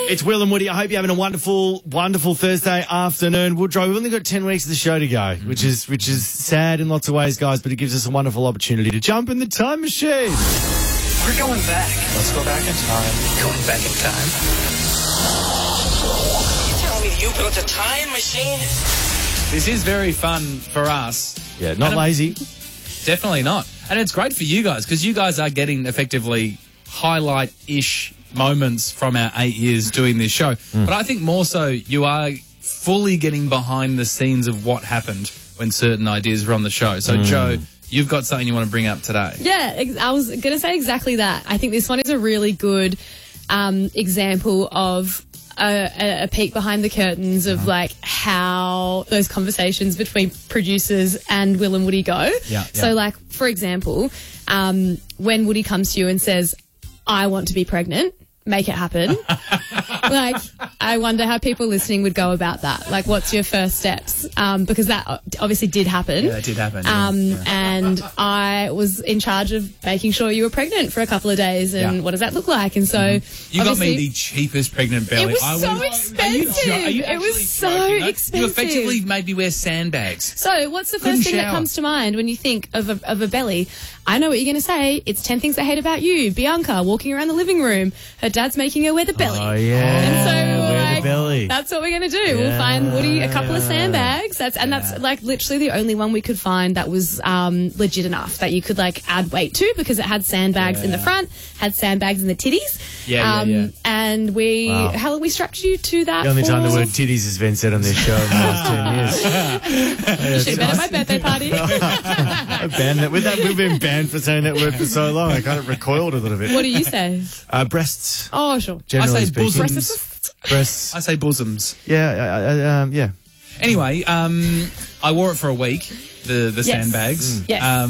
It's Will and Woody. I hope you're having a wonderful, wonderful Thursday afternoon. Woodrow, we've only got 10 weeks of the show to go, which is sad in lots of ways, guys, but it gives us a wonderful opportunity to jump in the time machine. We're going back. Let's go back in time. Going back in time. You telling me you built a time machine? This is very fun for us. Yeah, not lazy. Definitely not. And it's great for you guys because you guys are getting effectively highlight-ish moments from our 8 years doing this show. But I think more so you are fully getting behind the scenes of what happened when certain ideas were on the show. So, Joe, you've got something you want to bring up today. Yeah, I was going to say exactly that. I think this one is a really good example of a peek behind the curtains of like how those conversations between producers and Will and Woody go. So like, for example, when Woody comes to you and says, I want to be pregnant, make it happen. Like, I wonder how people listening would go about that. Like, what's your first steps? Because that obviously did happen. Yeah, that did happen. And I was in charge of making sure you were pregnant for a couple of days. And what does that look like? And so you got me the cheapest pregnant belly. It was so expensive. It was so expensive. You effectively made me wear sandbags. So what's the first thing that comes to mind when you think of a belly? I know what you're going to say. It's 10 things I hate about you. Bianca walking around the living room. Her dad's making her wear the belly. Oh, yeah. And so wear the belly. That's what we're going to do. We'll find Woody a couple of sandbags. That's like literally the only one we could find that was legit enough that you could like add weight to because it had sandbags in the front, had sandbags in the titties. And we strapped you to that. The only time the word titties has been said on this show in the last 10 years. Should have been at my birthday party. We've been banned for saying that word for so long. I kind of recoiled a little bit. What do you say? Breasts. Oh, sure. Generally I say speaking. bosoms. Breasts. I say bosoms. Yeah. Anyway, I wore it for a week. The sandbags. Yes.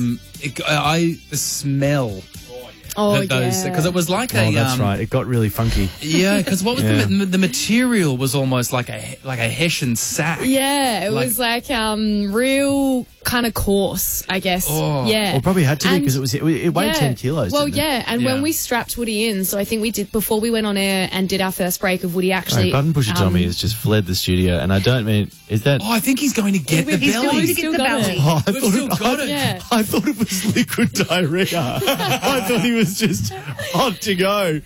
The smell. Oh, because it was like that's right. It got really funky. Yeah, because what was the material was almost like a Hessian sack. Yeah, it was like real kind of coarse, I guess. Oh. Yeah. Well, probably had to be because it weighed 10 kilos. Well, didn't it? and when we strapped Woody in, so I think we did before we went on air and did our first break of Woody actually. Button Pusher Tommy has just fled the studio, and I don't mean is that. Oh, I think he's going to get the belly. We've still got it. Oh, We've still got it. Yeah. I thought it was liquid diarrhea. I thought he was just hot to go.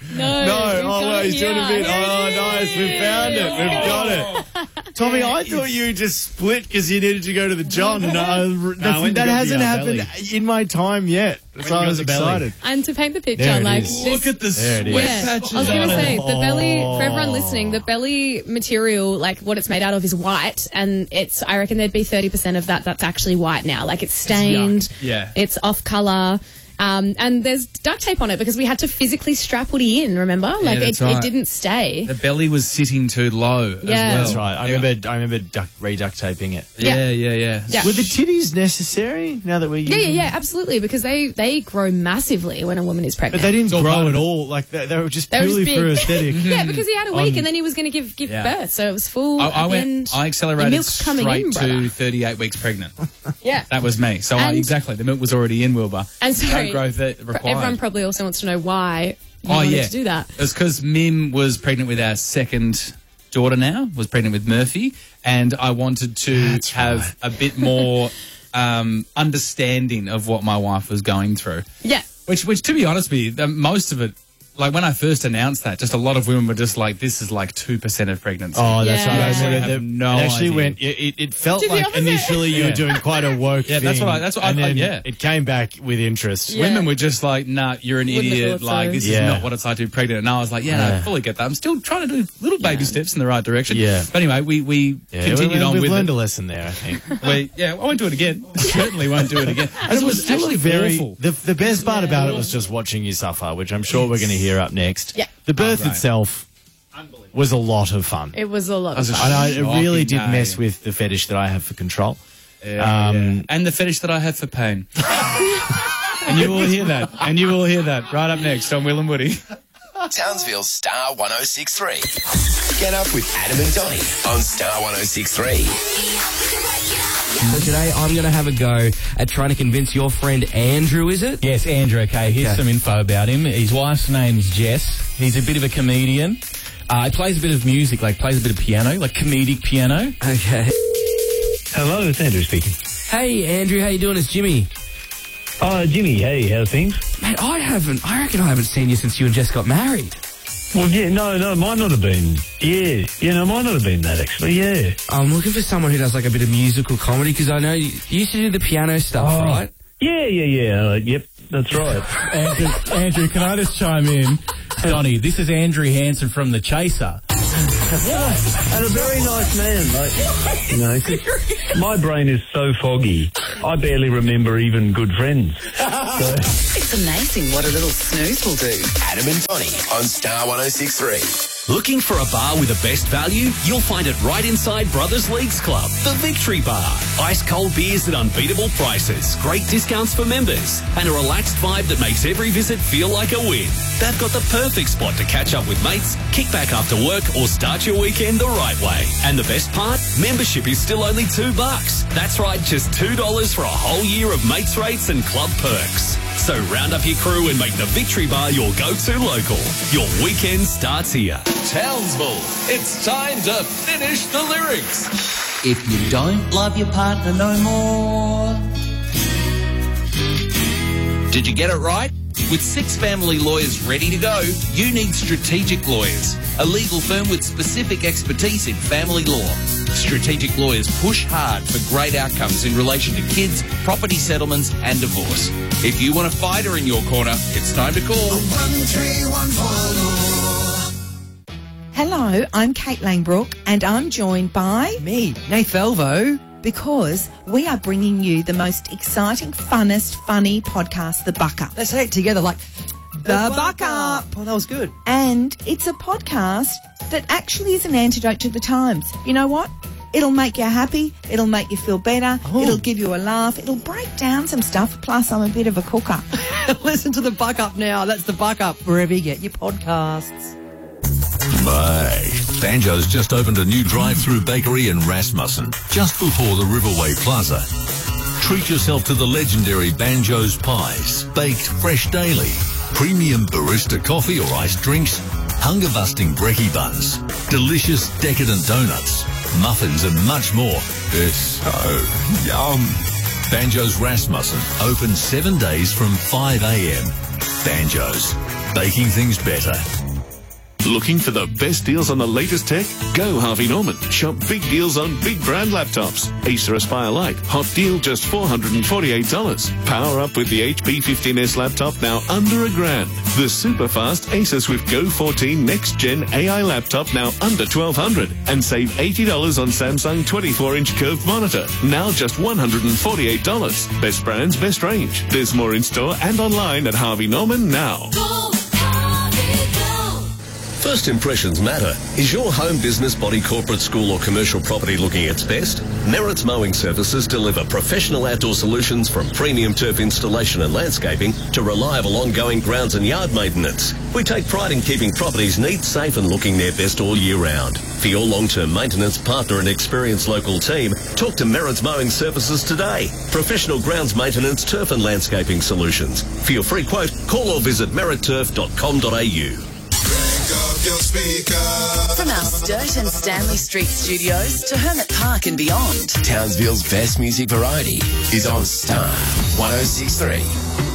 No. He's doing a bit. Oh, nice. We found it. We've got it. Tommy, I thought you just split because you needed to go to the John. That hasn't happened in my time yet. So I was excited. And to paint the picture, There it like is. Look at the sweat patches. I was going to say, the belly, Oh. for everyone listening, the belly material, like what it's made out of is white, and I reckon there'd be 30% of that's actually white now. Like it's stained, it's off colour. And there's duct tape on it because we had to physically strap Woody in, remember? Like it didn't stay. The belly was sitting too low as well. That's right. I remember re-duct taping it. Yeah. Were the titties necessary now that we're using Yeah, absolutely, because they grow massively when a woman is pregnant. But they didn't grow at all. Like they were just purely for aesthetic. Yeah, because he had a week and then he was going to give birth, so it was full. I accelerated straight to 38 weeks pregnant. Yeah. That was me. So exactly, the milk was already in Wilbur. And sorry, growth that required. Everyone probably also wants to know why you wanted to do that. It's because Mim was pregnant with our second daughter now, was pregnant with Murphy, and I wanted to have a bit more understanding of what my wife was going through. Yeah. Which to be honest with you, most of it, like when I first announced that, just a lot of women were just like, this is like 2% of pregnancy. Oh, that's right. I have no it actually idea. went, it felt like initially you were doing quite a woke thing. That's what it came back with interest. Yeah. Women were just like, nah, you're an idiot. Like, this is not what it's like to be pregnant. And I was like, I fully get that. I'm still trying to do little baby steps in the right direction. Yeah. But anyway, we continued on with it. We've learned a lesson there, I think. I won't do it again. Certainly won't do it again. And it was actually very awful. The best part about it was just watching you suffer, which I'm sure we're going to hear up next. Yeah. The birth itself was a lot of fun. It was a lot of fun. I know it really did mess with the fetish that I have for control. And the fetish that I have for pain. And you will hear that. And you will hear that right up next on Will and Woody. Townsville's Star 106.3. Get up with Adam and Donny on Star 106.3. So today I'm going to have a go at trying to convince your friend Andrew, is it? Yes, Andrew, okay. Here's some info about him. His wife's name's Jess. He's a bit of a comedian. He plays a bit of music, like plays a bit of piano, like comedic piano. Okay. Hello, it's Andrew speaking. Hey, Andrew, how you doing? It's Jimmy. Oh, Jimmy, hey, how's things? Mate, I reckon I haven't seen you since you and Jess got married. Well, yeah, no, might not have been. Might not have been that, actually, yeah. I'm looking for someone who does like a bit of musical comedy, because I know you used to do the piano stuff, right? Yeah. Yep, that's right. Andrew, can I just chime in? Donnie, this is Andrew Hansen from The Chaser. And a very nice man, mate. You know, 'cause my brain is so foggy, I barely remember even good friends. It's amazing what a little snooze will do. Adam and Donnie on Star 106.3. Looking for a bar with the best value? You'll find it right inside Brothers Leagues Club, the Victory Bar. Ice cold beers at unbeatable prices, great discounts for members, and a relaxed vibe that makes every visit feel like a win. They've got the perfect spot to catch up with mates, kick back after work, or start your weekend the right way. And the best part? Membership is still only $2. That's right, just $2 for a whole year of mates rates and club perks. So round up your crew and make the Victory Bar your go-to local. Your weekend starts here. Townsville, it's time to finish the lyrics. If you don't love your partner no more. Did you get it right? With 6 family lawyers ready to go, you need Strategic Lawyers, a legal firm with specific expertise in family law. Strategic Lawyers push hard for great outcomes in relation to kids, property settlements and divorce. If you want a fighter in your corner, it's time to call 1314 Law. Hello, I'm Kate Langbrook and I'm joined by... me, Nath Velvo. Because we are bringing you the most exciting, funnest, funny podcast, The Buck Up. Let's say it together like... The Buck Up. Oh, that was good. And it's a podcast that actually is an antidote to the times. You know what? It'll make you happy. It'll make you feel better. Oh. It'll give you a laugh. It'll break down some stuff. Plus, I'm a bit of a cooker. Listen to The Buck Up now. That's The Buck Up, wherever you get your podcasts. My, Banjo's just opened a new drive-through bakery in Rasmussen, just before the Riverway Plaza. Treat yourself to the legendary Banjo's pies, baked fresh daily, premium barista coffee or iced drinks, hunger-busting brekkie buns, delicious decadent donuts, muffins and much more. It's so yum. Banjo's Rasmussen, open 7 days from 5 a.m. Banjo's, baking things better. Looking for the best deals on the latest tech? Go Harvey Norman. Shop big deals on big brand laptops. Acer Aspire Lite, hot deal just $448. Power up with the HP 15S laptop now under $1,000. The super fast Acer Swift Go 14 next gen AI laptop now under $1,200. And save $80 on Samsung 24-inch curved monitor, now just $148. Best brands, best range. There's more in store and online at Harvey Norman now. First impressions matter. Is your home, business, body, corporate, school or commercial property looking its best? Merritt's Mowing Services deliver professional outdoor solutions from premium turf installation and landscaping to reliable ongoing grounds and yard maintenance. We take pride in keeping properties neat, safe and looking their best all year round. For your long-term maintenance, partner and experienced local team, talk to Merritt's Mowing Services today. Professional grounds maintenance, turf and landscaping solutions. For your free quote, call or visit meritturf.com.au. From our Sturt and Stanley Street studios to Hermit Park and beyond, Townsville's best music variety is on Star 106.3.